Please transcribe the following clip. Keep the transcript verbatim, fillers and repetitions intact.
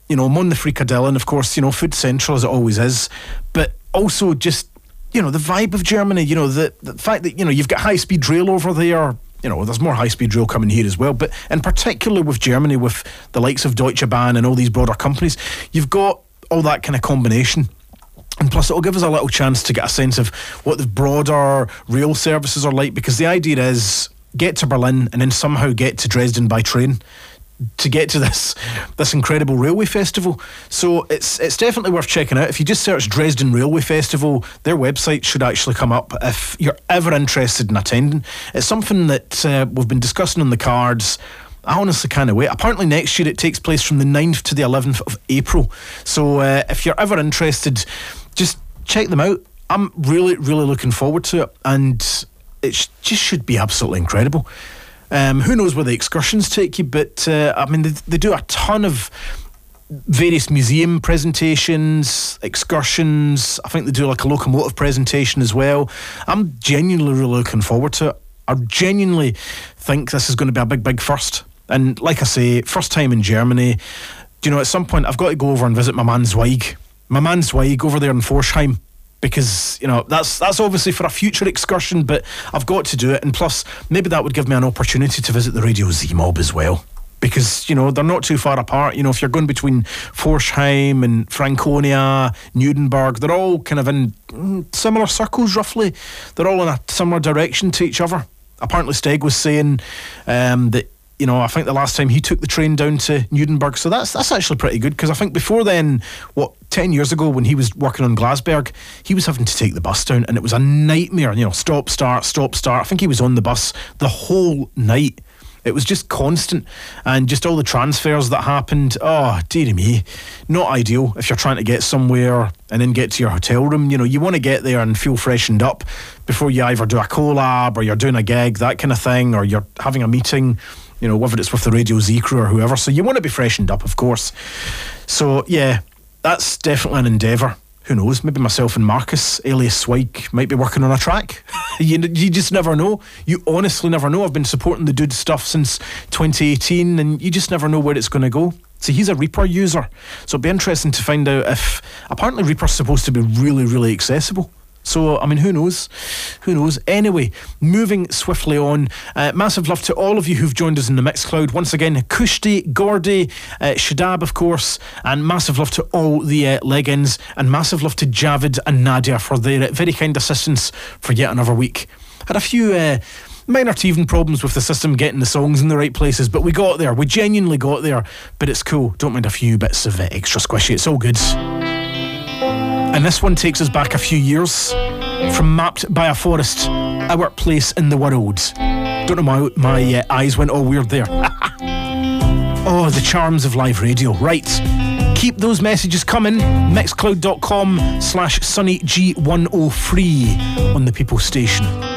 you know, I'm on the Frikadellen, of course, you know, food central as it always is, but also just, you know, the vibe of Germany, you know, the, the fact that, you know, you've got high-speed rail over there. You know, there's more high-speed rail coming here as well, but in particular with Germany, with the likes of Deutsche Bahn and all these broader companies, you've got all that kind of combination. And plus it'll give us a little chance to get a sense of what the broader rail services are like, because the idea is get to Berlin and then somehow get to Dresden by train to get to this this incredible railway festival. So it's it's definitely worth checking out. If you just search Dresden Railway Festival, their website should actually come up if you're ever interested in attending. It's something that uh, we've been discussing on the cards. I honestly can't wait. Apparently next year it takes place from the ninth to the eleventh of April. So uh, if you're ever interested, just check them out. I'm really, really looking forward to it, and it sh- just should be absolutely incredible. Um, who knows where the excursions take you, but uh, I mean, they, they do a ton of various museum presentations, excursions. I think they do like a locomotive presentation as well. I'm genuinely really looking forward to it. I genuinely think this is going to be a big, big first. And like I say, first time in Germany. Do you know, at some point I've got to go over and visit my man Zweig. My man Zweig over there in Forchheim. Because, you know, that's that's obviously for a future excursion, but I've got to do it. And plus, maybe that would give me an opportunity to visit the Radio Z-Mob as well. Because, you know, they're not too far apart. You know, if you're going between Forchheim and Franconia, Nuremberg, they're all kind of in similar circles, roughly. They're all in a similar direction to each other. Apparently Steg was saying um, that, you know, I think the last time he took the train down to Nuremberg, so that's that's actually pretty good, because I think before then, what, ten years ago when he was working on Glasberg, he was having to take the bus down, and it was a nightmare, you know, stop, start, stop, start. I think he was on the bus the whole night. It was just constant, and just all the transfers that happened. Oh, dearie me, not ideal if you're trying to get somewhere and then get to your hotel room. You know, you want to get there and feel freshened up before you either do a collab or you're doing a gig, that kind of thing, or you're having a meeting, you know, whether it's with the Radio Z crew or whoever. So you want to be freshened up, of course. So yeah, that's definitely an endeavour. Who knows, maybe myself and Marcus, alias Swig, might be working on a track. you, you just never know. You honestly never know. I've been supporting the dude's stuff since twenty eighteen, and you just never know where it's going to go. See, he's a Reaper user, so it'd be interesting to find out if... Apparently Reaper's supposed to be really, really accessible. So, I mean, who knows? Who knows? Anyway, moving swiftly on. Uh, massive love to all of you who've joined us in the Mixcloud. Once again, Kushti, Gordy, uh, Shadab, of course, and massive love to all the uh, Leggins, and massive love to Javid and Nadia for their uh, very kind assistance for yet another week. Had a few uh, minor teething problems with the system getting the songs in the right places, but we got there. We genuinely got there, but it's cool. Don't mind a few bits of uh, extra squishy. It's all good. And this one takes us back a few years, from Mapped by a Forest, Our Place in the World. Don't know why my uh, eyes went all weird there. Oh, the charms of live radio. Right, keep those messages coming. Mixcloud.com slash Sunny G one oh three on the People Station.